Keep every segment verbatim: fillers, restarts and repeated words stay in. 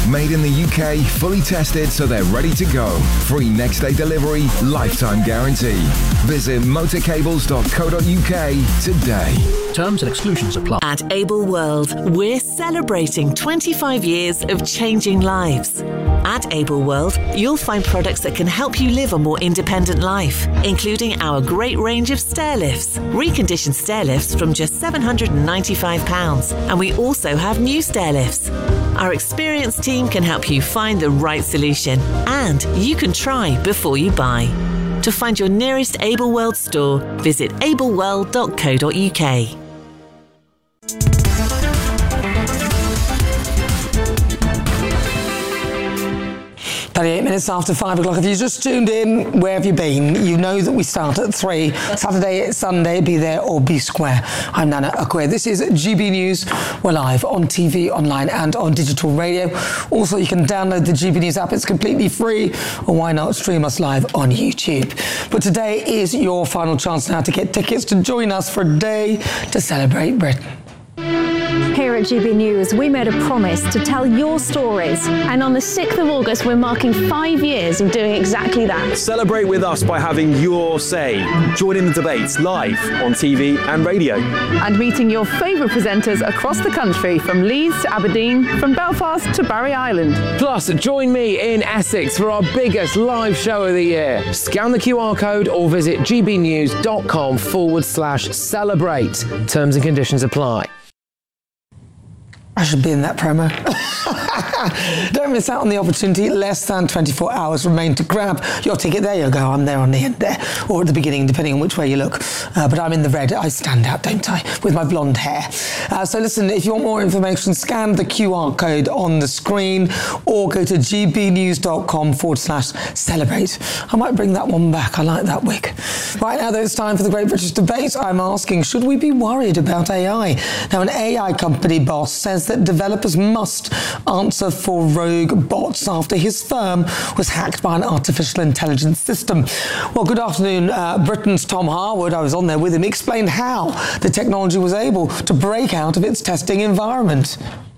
Made in the U K, fully tested so they're ready to go. Free next day delivery, lifetime guarantee. Visit motorcables dot co dot U K today. Terms and exclusions apply. At Able World, we're celebrating twenty-five years of changing lives. At Able World, you'll find products that can help you live a more independent life, including our great range of stair lifts, reconditioned stair lifts from just seven hundred ninety-five pounds. And we also have new stair lifts. Our experienced team can help you find the right solution, and you can try before you buy. To find your nearest Able World store, visit able world dot co dot U K. thirty-eight minutes after five o'clock. If you just tuned in, where have you been? You know that we start at three. Saturday, Sunday, be there or be square. I'm Nana Akwe. This is G B News. We're live on T V, online and on digital radio. Also, you can download the G B News app. It's completely free. Or why not stream us live on YouTube? But today is your final chance now to get tickets to join us for a day to celebrate Britain. Here at G B News, we made a promise to tell your stories. And on the sixth of August, we're marking five years of doing exactly that. Celebrate with us by having your say. Join in the debates live on T V and radio. And meeting your favourite presenters across the country, from Leeds to Aberdeen, from Belfast to Barry Island. Plus, join me in Essex for our biggest live show of the year. Scan the Q R code or visit gbnews.com forward slash celebrate. Terms and conditions apply. I should be in that promo. Don't miss out on the opportunity. Less than twenty-four hours remain to grab your ticket. There you go. I'm there on the end there, or at the beginning, depending on which way you look. Uh, but I'm in the red. I stand out, don't I, with my blonde hair. Uh, so listen, if you want more information, scan the Q R code on the screen or go to gbnews.com forward slash celebrate. I might bring that one back. I like that wig. Right now, though, it's time for the Great British Debate. I'm asking, should we be worried about A I? Now, an A I company boss says that developers must answer for rogue bots after his firm was hacked by an artificial intelligence system. Well, good afternoon. Uh, Britain's Tom Harwood, I was on there with him, explained how the technology was able to break out of its testing environment.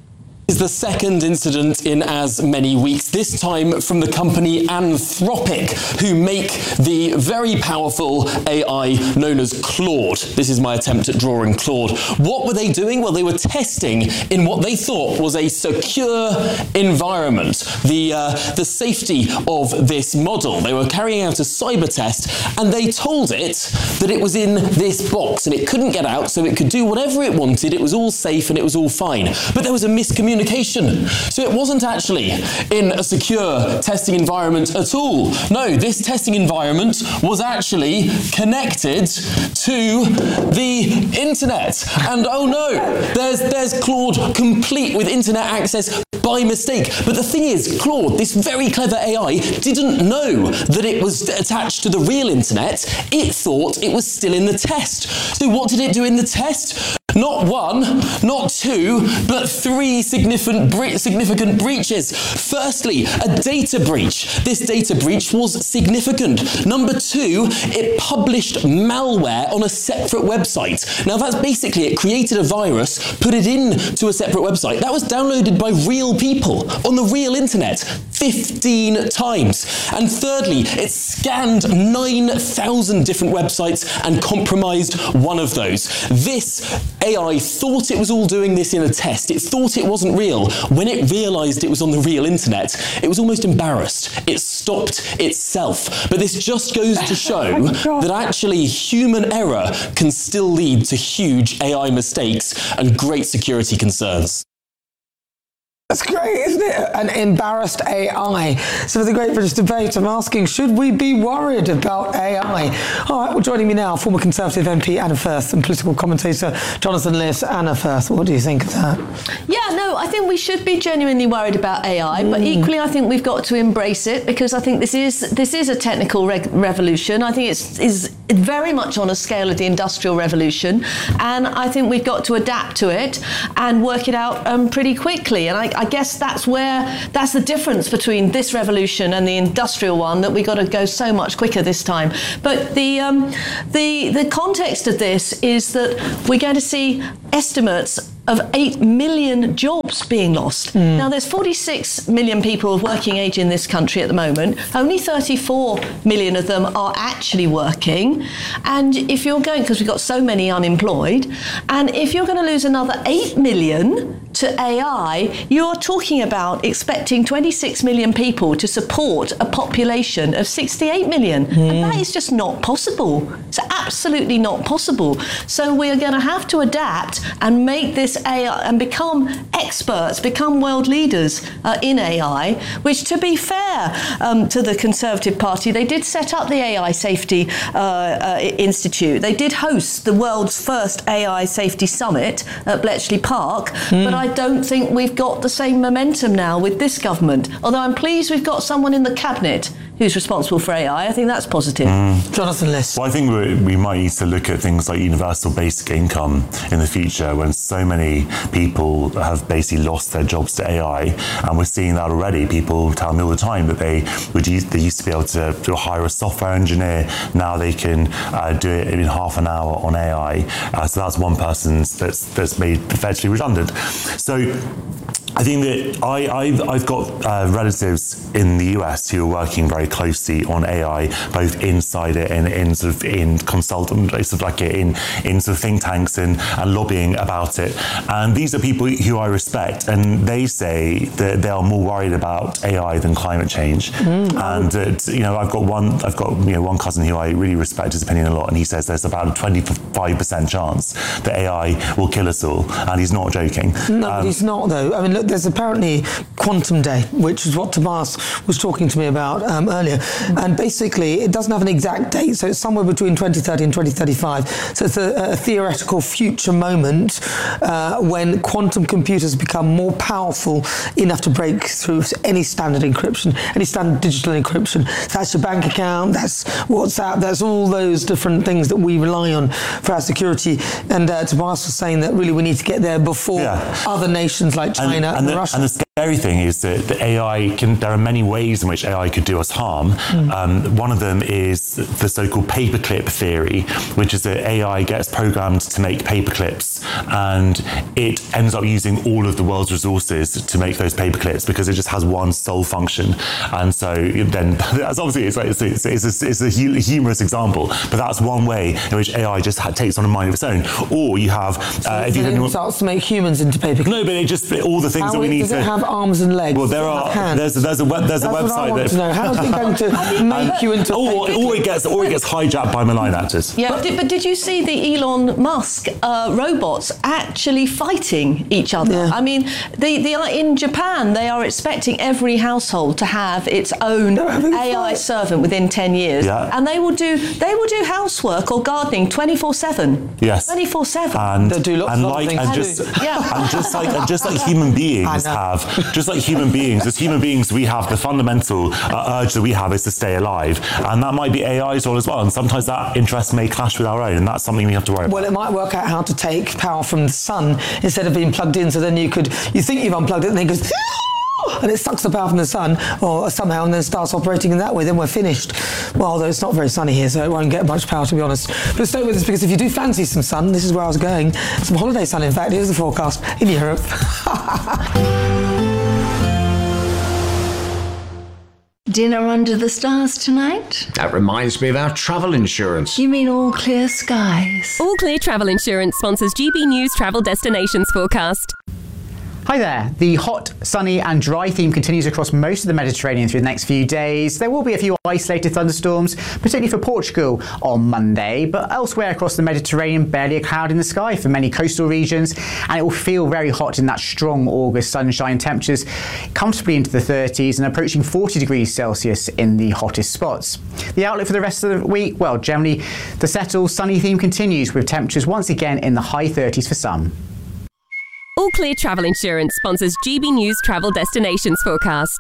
Is the second incident in as many weeks, this time from the company Anthropic, who make the very powerful A I known as Claude. This is my attempt at drawing Claude. What were they doing? Well, they were testing in what they thought was a secure environment, the, uh, the safety of this model. They were carrying out a cyber test, and they told it that it was in this box and it couldn't get out, so it could do whatever it wanted. It was all safe and it was all fine. But there was a miscommunication. So it wasn't actually in a secure testing environment at all. No, this testing environment was actually connected to the internet. And oh no, there's, there's Claude complete with internet access by mistake. But the thing is, Claude, this very clever A I, didn't know that it was attached to the real internet. It thought it was still in the test. So what did it do in the test? Not one, not two, but three significant, bre- significant breaches. Firstly, a data breach. This data breach was significant. Number two, it published malware on a separate website. Now that's basically, it created a virus, put it into a separate website. That was downloaded by real people on the real internet fifteen times. And thirdly, it scanned nine thousand different websites and compromised one of those. This A I thought it was all doing this in a test. It thought it wasn't real. When it realized it was on the real internet, it was almost embarrassed. It stopped itself. But this just goes to show that actually human error can still lead to huge A I mistakes and great security concerns. That's great, isn't it? An embarrassed A I. So for the Great British Debate, I'm asking, should we be worried about A I? All right, well, joining me now, former Conservative M P Anna Firth and political commentator Jonathan Lewis. Anna Firth, what do you think of that? Yeah, no, I think we should be genuinely worried about A I, mm. but equally I think we've got to embrace it, because I think this is this is a technical reg- revolution. I think it's is very much on a scale of the Industrial Revolution, and I think we've got to adapt to it and work it out um, pretty quickly. And I, I guess that's where that's the difference between this revolution and the industrial one, that we got to go so much quicker this time. But the um, the the context of this is that we're going to see estimates of eight million jobs being lost. Mm. Now, there's forty-six million people of working age in this country at the moment. Only thirty-four million of them are actually working. And if you're going, because we've got so many unemployed, and if you're going to lose another eight million to A I, you're talking about expecting twenty-six million people to support a population of sixty-eight million. Mm. And that is just not possible. It's absolutely not possible. So we're going to have to adapt and make this A I and become experts, become world leaders uh, in A I, which, to be fair um, to the Conservative Party, they did set up the A I Safety uh, uh, Institute. They did host the world's first A I Safety Summit at Bletchley Park, mm. but I don't think we've got the same momentum now with this government. Although I'm pleased we've got someone in the Cabinet who's responsible for A I. I think that's positive. Mm. Jonathan Liss. Well, I think we, we might need to look at things like universal basic income in the future, when so many people have basically lost their jobs to A I, and we're seeing that already. People tell me all the time that they would use, they used to be able to, to hire a software engineer. Now they can uh, do it in half an hour on A I. Uh, so that's one person that's that's made effectively redundant. So I think that I, I've, I've got uh, relatives in the U S who are working very closely on A I, both inside it and in sort of in consultant, sort of like in in sort of think tanks and, and lobbying about it. And these are people who I respect, and they say that they are more worried about A I than climate change. Mm. And that, you know, I've got one, I've got you know one cousin who I really respect his opinion a lot, and he says there's about a twenty-five percent chance that A I will kill us all, and he's not joking. No, um, but he's not though. I mean, look, there's apparently Quantum Day, which is what Tobias was talking to me about um, earlier. And basically, it doesn't have an exact date, so it's somewhere between twenty thirty and twenty thirty-five. So it's a, a theoretical future moment uh, when quantum computers become more powerful enough to break through any standard encryption, any standard digital encryption. So that's your bank account, that's WhatsApp, that's all those different things that we rely on for our security. And uh, Tobias was saying that really we need to get there before yeah. other nations like China and, and, and the, Russia. And the scary thing is that the A I can, there are many ways in which A I could do us harm. Mm. Um, one of them is the so-called paperclip theory, which is that A I gets programmed to make paperclips, and it ends up using all of the world's resources to make those paperclips because it just has one sole function. And so then, that's obviously, it's, like, it's, it's, it's, a, it's a humorous example, but that's one way in which A I just ha- takes on a mind of its own. Or you have... So uh, if you it starts to make humans into paperclips. No, but it just, all the things How that we need does to... Does it have arms and legs? Well, there are... There's, there's a, web, there's That's a website what I want that... to know. How is it going to make you into... Or, or, it gets, or it gets hijacked by malign actors. Yeah, but did, but did you see the Elon Musk uh, robots actually fighting each other? Yeah. I mean, the, the, in Japan, they are expecting every household to have its own A I servant within ten years. Yeah. And they will do they will do housework or gardening twenty-four seven. Yes. twenty-four seven. And, They'll do lots and of like, things. and just, yeah. and just like and just like human beings have, just like human beings, as human beings, we have the fundamental uh, urge that we have is to stay alive, and that might be A I's role as well. And sometimes that interest may clash with our own, and that's something we have to worry about. Well, it might work out how to take power from the sun instead of being plugged in. So then you could, you think you've unplugged it, and then it goes, and it sucks the power from the sun, or somehow, and then starts operating in that way. Then we're finished. Well, although it's not very sunny here, so it won't get much power, to be honest. But stay with us, because if you do fancy some sun, this is where I was going. Some holiday sun, in fact. Here's the forecast in Europe. Dinner under the stars tonight? That reminds me of our travel insurance. You mean All Clear Skies? All Clear Travel Insurance sponsors G B News Travel Destinations Forecast. Hi there. The hot, sunny and dry theme continues across most of the Mediterranean through the next few days. There will be a few isolated thunderstorms, particularly for Portugal on Monday, but elsewhere across the Mediterranean, barely a cloud in the sky for many coastal regions, and it will feel very hot in that strong August sunshine. Temperatures comfortably into the thirties and approaching forty degrees Celsius in the hottest spots. The outlook for the rest of the week, well, generally the settled, sunny theme continues with temperatures once again in the high thirties for some. All Clear Travel Insurance sponsors G B News Travel Destinations Forecast.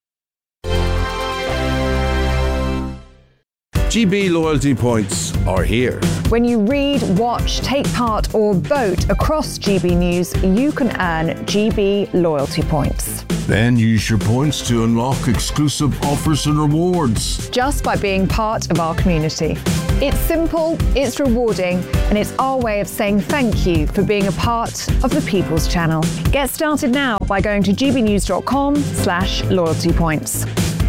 G B loyalty points are here. When you read, watch, take part or vote across G B News, you can earn G B loyalty points. Then use your points to unlock exclusive offers and rewards. Just by being part of our community. It's simple, it's rewarding, and it's our way of saying thank you for being a part of the People's Channel. Get started now by going to gbnews.com slash loyalty points.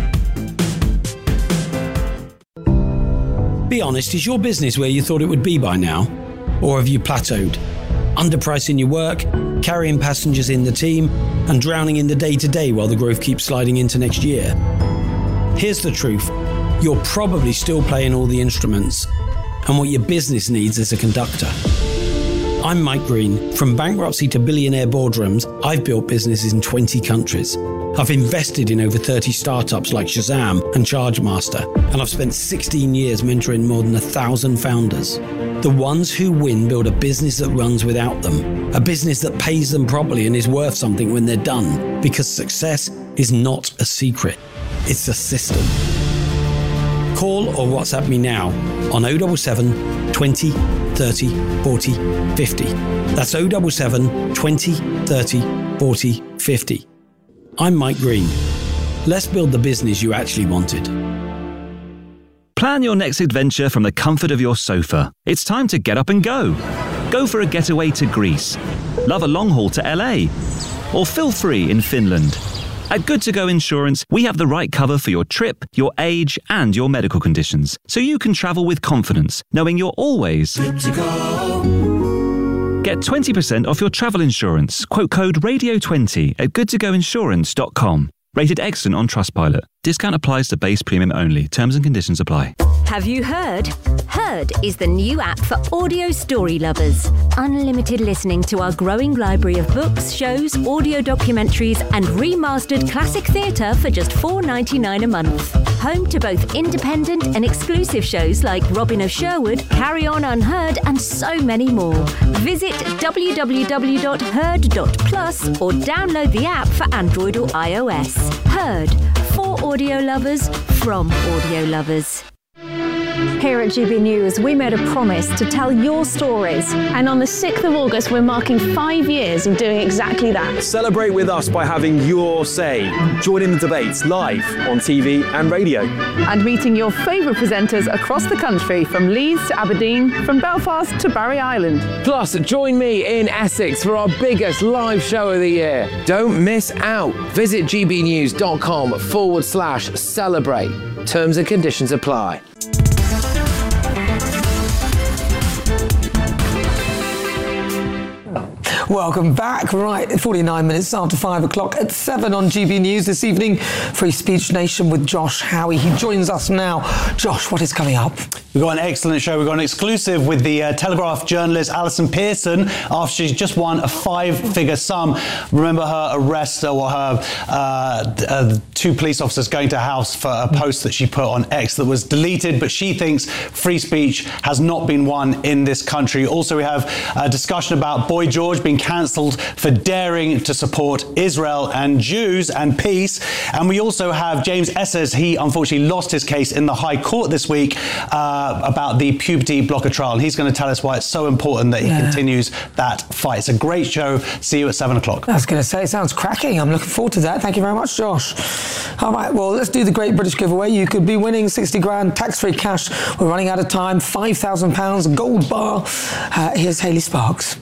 Be honest, is your business where you thought it would be by now? Or have you plateaued? Underpricing your work, carrying passengers in the team, and drowning in the day-to-day while the growth keeps sliding into next year? Here's the truth. You're probably still playing all the instruments, and what your business needs is a conductor. I'm Mike Green. From bankruptcy to billionaire boardrooms, I've built businesses in twenty countries. I've invested in over thirty startups like Shazam and Chargemaster, and I've spent sixteen years mentoring more than a thousand founders. The ones who win build a business that runs without them, a business that pays them properly and is worth something when they're done, because success is not a secret, it's a system. Call or WhatsApp me now on oh seven seven, twenty, thirty, forty, fifty. That's oh seven seven, twenty, thirty, forty, fifty. I'm Mike Green. Let's build the business you actually wanted. Plan your next adventure from the comfort of your sofa. It's time to get up and go. Go for a getaway to Greece. Love a long haul to L A. Or feel free in Finland. At Good To Go Insurance, we have the right cover for your trip, your age, and your medical conditions, so you can travel with confidence, knowing you're always good to go. Get twenty percent off your travel insurance. Quote code radio twenty at good to go insurance dot com. Rated excellent on Trustpilot. Discount applies to base premium only. Terms and conditions apply. Have you heard? Heard is the new app for audio story lovers. Unlimited listening to our growing library of books, shows, audio documentaries, and remastered classic theatre for just four dollars and ninety-nine cents a month. Home to both independent and exclusive shows like Robin of Sherwood, Carry On Unheard, and so many more. Visit w w w dot heard dot plus or download the app for Android or iOS. Heard. For audio lovers, from audio lovers. Here at G B News, we made a promise to tell your stories. And on the sixth of August, we're marking five years of doing exactly that. Celebrate with us by having your say. Join in the debates live on T V and radio. And meeting your favourite presenters across the country, from Leeds to Aberdeen, from Belfast to Barry Island. Plus, join me in Essex for our biggest live show of the year. Don't miss out. Visit gbnews.com forward slash celebrate. Terms and conditions apply. Welcome back. Right, forty-nine minutes after five o'clock at seven on G B News this evening. Free Speech Nation with Josh Howie. He joins us now. Josh, what is coming up? We've got an excellent show. We've got an exclusive with the uh, Telegraph journalist Alison Pearson after she's just won a five-figure sum. Remember her arrest or her uh, uh, two police officers going to her house for a post that she put on X that was deleted, but she thinks free speech has not been won in this country. Also, we have a discussion about Boy George being cancelled for daring to support Israel and Jews and peace. And we also have James Essers. He unfortunately lost his case in the High Court this week uh, about the puberty blocker trial. And he's going to tell us why it's so important that he yeah. continues that fight. It's a great show. See you at seven o'clock. I was going to say, it sounds cracking. I'm looking forward to that. Thank you very much, Josh. All right, well, let's do the Great British Giveaway. You could be winning sixty grand tax-free cash. We're running out of time. five thousand pounds gold bar. Uh, here's Hayley Sparks.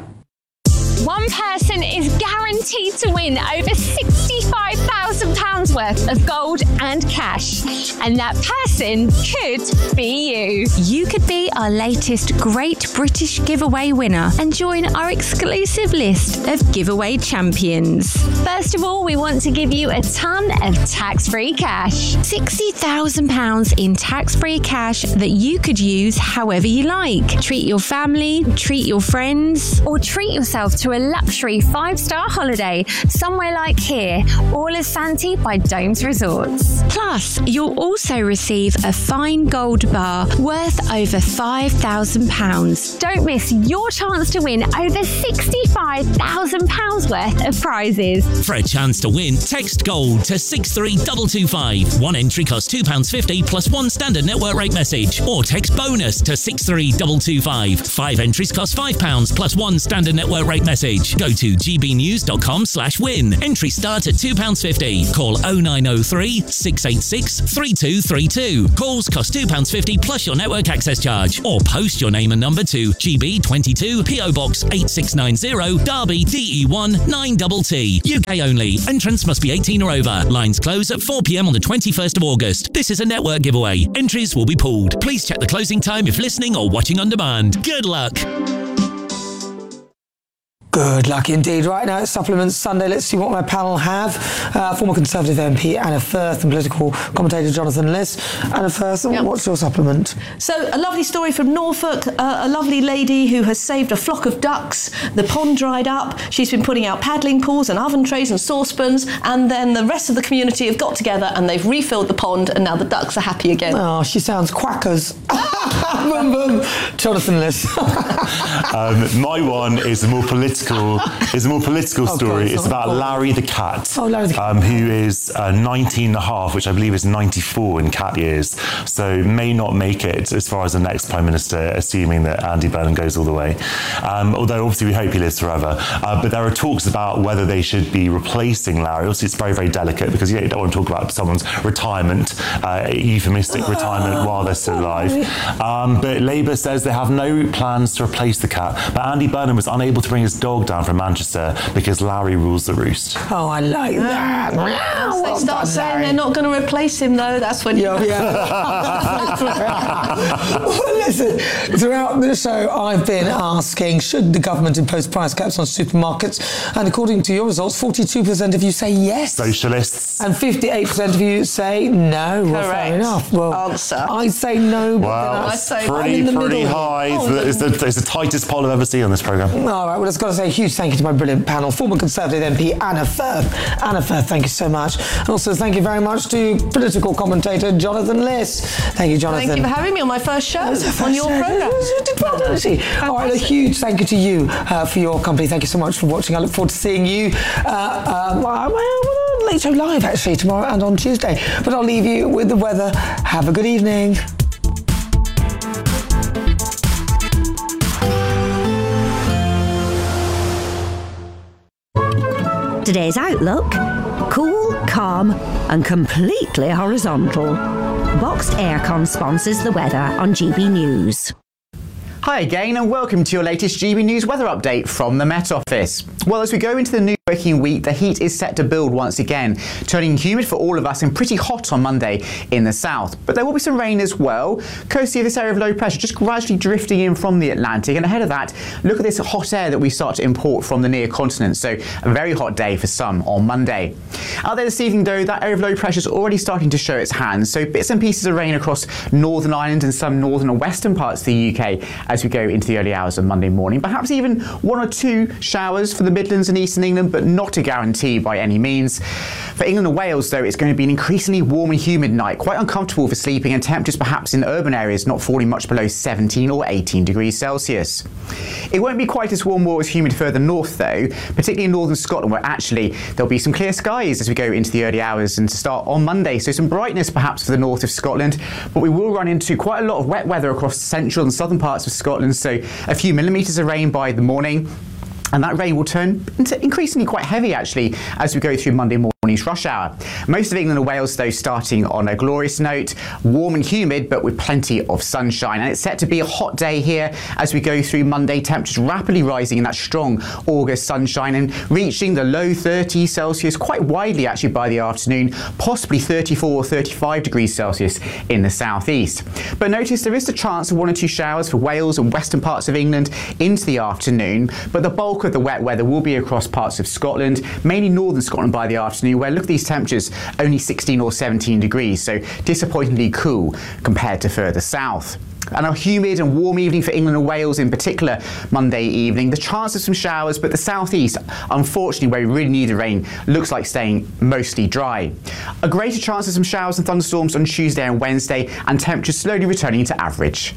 One person is guaranteed to win over sixty-five thousand pounds worth of gold and cash. And that person could be you. You could be our latest Great British Giveaway winner and join our exclusive list of giveaway champions. First of all, we want to give you a ton of tax-free cash. sixty thousand pounds in tax-free cash that you could use however you like. Treat your family, treat your friends, or treat yourself to a luxury five-star holiday somewhere like here, all as Santi by Domes Resorts. Plus, you'll also receive a fine gold bar worth over five thousand pounds. Don't miss your chance to win over sixty-five thousand pounds worth of prizes. For a chance to win, text GOLD to six three two two five. One entry costs two pounds fifty plus one standard network rate message. Or text BONUS to six three two two five. Five entries cost five pounds plus one standard network rate message. Go to gbnews.com slash win. Entry start at two pounds fifty. Call oh nine oh three, six eight six, three two three two. Calls cost two pounds fifty plus your network access charge. Or post your name and number to G B twenty-two, P O Box eight six nine zero, Derby, D E one nine T T. U K only. Entrance must be eighteen or over. Lines close at four p m on the twenty-first of August. This is a network giveaway. Entries will be pulled. Please check the closing time if listening or watching on demand. Good luck. Good luck indeed. Right now it's Supplements Sunday. Let's see what my panel have. Uh, former Conservative M P Anna Firth and political commentator Jonathan Liss. Anna Firth, yep. What's your supplement? So, a lovely story from Norfolk. Uh, a lovely lady who has saved a flock of ducks. The pond dried up. She's been putting out paddling pools and oven trays and saucepans, and then the rest of the community have got together and they've refilled the pond, and now the ducks are happy again. Oh, she sounds quackers. Boom, boom. Jonathan Liss. um, my one is a more political is a more political story. Okay, it's about Larry the cat, oh, Larry the cat. Um, who is uh, nineteen and a half, which I believe is ninety-four in cat years, so may not make it as far as the next Prime Minister, assuming that Andy Burnham goes all the way. Um, although obviously we hope he lives forever. Uh, but there are talks about whether they should be replacing Larry. Obviously it's very, very delicate because you don't want to talk about someone's retirement, uh, euphemistic retirement while they're still alive. Um, but Labour says they have no plans to replace the cat. But Andy Burnham was unable to bring his dog down from Manchester because Larry rules the roost. Oh, I like that. Once they well start done, saying Larry. they're not going to replace him, though, that's when yeah, you... Yeah. Well, listen, throughout the show, I've been asking, should the government impose price caps on supermarkets? And according to your results, forty-two percent of you say yes. Socialists. And fifty-eight percent of you say no. Well, Correct. fair enough. Well, answer. I say no. But Well, I it's say pretty, I'm in the pretty middle. high. Oh, it's, the, it's the tightest poll I've ever seen on this programme. All right, well, I've got to say a huge thank you to my brilliant panel, former Conservative M P Anna Firth. Anna Firth, thank you so much. And also thank you very much to political commentator Jonathan Liss. Thank you, Jonathan. Thank you for having me on my first show on your programme. All right, a huge thank you to you uh, for your company. Thank you so much for watching. I look forward to seeing you uh, um, well, Late Show Live, actually, tomorrow and on Tuesday. But I'll leave you with the weather. Have a good evening. Today's outlook: cool, calm and completely horizontal. Boxed Aircon sponsors the weather on G B News. Hi again and welcome to your latest G B News weather update from the Met Office. Well, as we go into the new working week, the heat is set to build once again, turning humid for all of us and pretty hot on Monday in the south. But there will be some rain as well. Courtesy of this area of low pressure just gradually drifting in from the Atlantic, and ahead of that, look at this hot air that we start to import from the near continent. So a very hot day for some on Monday. Out there this evening though, that area of low pressure is already starting to show its hand. So bits and pieces of rain across Northern Ireland and some northern and western parts of the U K as we go into the early hours of Monday morning. Perhaps even one or two showers for the Midlands and Eastern England, but not a guarantee by any means. For England and Wales though, it's going to be an increasingly warm and humid night, quite uncomfortable for sleeping, and temperatures perhaps in urban areas not falling much below seventeen or eighteen degrees Celsius. It won't be quite as warm or as humid further north though, particularly in northern Scotland, where actually there'll be some clear skies as we go into the early hours and to start on Monday. So some brightness perhaps for the north of Scotland, but we will run into quite a lot of wet weather across central and southern parts of Scotland. So a few millimetres of rain by the morning. And that rain will turn into increasingly quite heavy actually as we go through Monday morning's rush hour. Most of England and Wales though starting on a glorious note, warm and humid but with plenty of sunshine, and it's set to be a hot day here as we go through Monday, temperatures rapidly rising in that strong August sunshine and reaching the low thirties Celsius quite widely actually by the afternoon, possibly thirty-four or thirty-five degrees Celsius in the southeast. But notice there is the chance of one or two showers for Wales and western parts of England into the afternoon, but the bulk of the wet weather will be across parts of Scotland, mainly northern Scotland by the afternoon, where look at these temperatures, only sixteen or seventeen degrees, so disappointingly cool compared to further south. And a humid and warm evening for England and Wales in particular Monday evening. The chance of some showers, but the southeast, unfortunately, where we really need the rain, looks like staying mostly dry. A greater chance of some showers and thunderstorms on Tuesday and Wednesday, and temperatures slowly returning to average.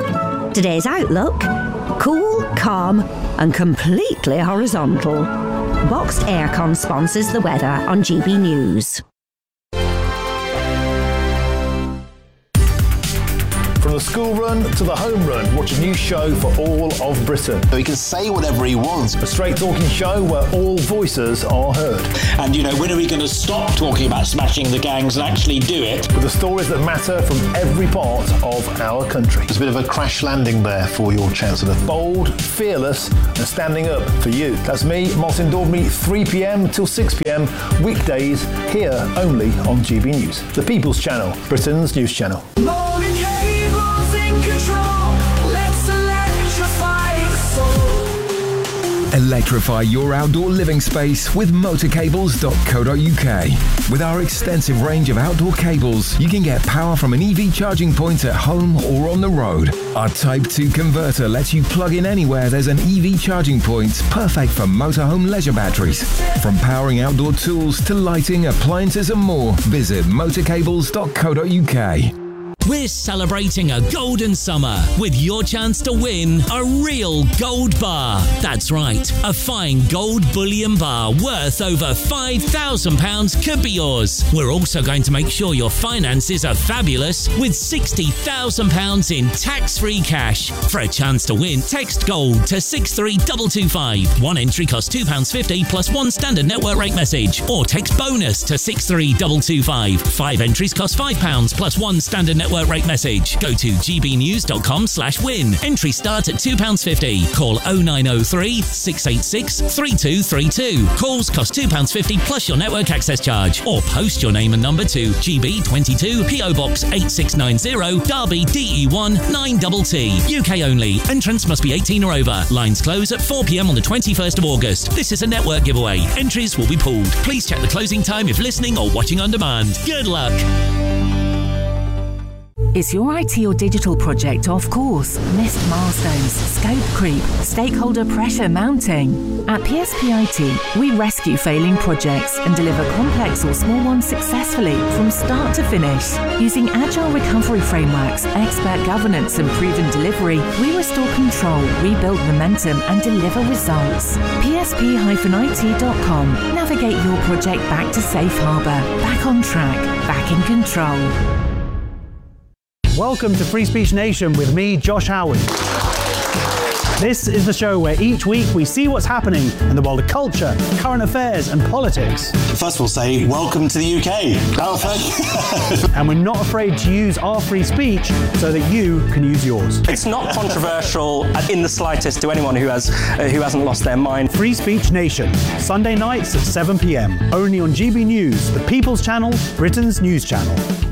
Today's outlook: cool, calm and completely horizontal. Boxed Aircon sponsors the weather on G B News. From the school run to the home run, watch a new show for all of Britain. So he can say whatever he wants. A straight talking show where all voices are heard. And, you know, when are we going to stop talking about smashing the gangs and actually do it? With the stories that matter from every part of our country. There's a bit of a crash landing there for your Chancellor. Bold, fearless and standing up for you. That's me, Martin Daubney, three p m till six p m weekdays here only on G B News. The People's Channel, Britain's news channel. Morning cables in control. Let's electrify the soul. Electrify your outdoor living space with motor cables dot co dot u k. With our extensive range of outdoor cables, you can get power from an E V charging point at home or on the road. Our Type two converter lets you plug in anywhere there's an E V charging point, perfect for motorhome leisure batteries. From powering outdoor tools to lighting, appliances and more, visit motor cables dot co dot u k. We're celebrating a golden summer with your chance to win a real gold bar. That's right, a fine gold bullion bar worth over five thousand pounds could be yours. We're also going to make sure your finances are fabulous with sixty thousand pounds in tax-free cash. For a chance to win, text GOLD to six three two two five. One entry costs two pounds fifty plus one standard network rate message. Or text BONUS to six three two two five. Five entries cost five pounds plus one standard network rate message. Go to g b news dot com slash win. Entry start at two pounds fifty. Call oh nine oh three, six eight six, three two three two. Calls cost two pounds fifty plus your network access charge. Or post your name and number to G B twenty-two, P O Box eight six nine zero, Derby D E one nine T T. U K only. Entrance must be eighteen or over. Lines close at four p m on the twenty-first of August. This is a network giveaway. Entries will be pulled. Please check the closing time if listening or watching on demand. Good luck. Is your I T or digital project off course? Missed milestones, scope creep, stakeholder pressure mounting? At P S P I T, we rescue failing projects and deliver complex or small ones successfully from start to finish. Using agile recovery frameworks, expert governance and proven delivery, we restore control, rebuild momentum and deliver results. P S P I T dot com. Navigate your project back to safe harbour, back on track, back in control. Welcome to Free Speech Nation with me, Josh Howard. This is the show where each week we see what's happening in the world of culture, current affairs and politics. First we'll say, welcome to the U K. Oh, thank you. And we're not afraid to use our free speech so that you can use yours. It's not controversial in the slightest to anyone who has uh, who hasn't lost their mind. Free Speech Nation, Sunday nights at seven p m, only on G B News, the People's Channel, Britain's news channel.